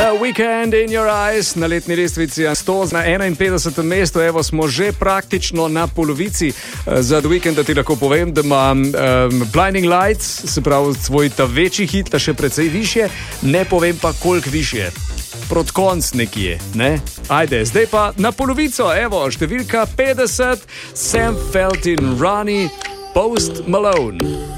The Weekend in Your Eyes na letni lestvici 100 na 51. mestu. Evo smo že praktično na polovici. Za The Weekend da ti lahko povem, da ima Blinding Lights, se pravi svoj ta večji hit, ta še precej više, ne povem pa koliko više. Prot konc nekje, ne? Ajde, zdaj pa na polovico, evo, številka 50, Sam Felton, Ronnie, Post Malone.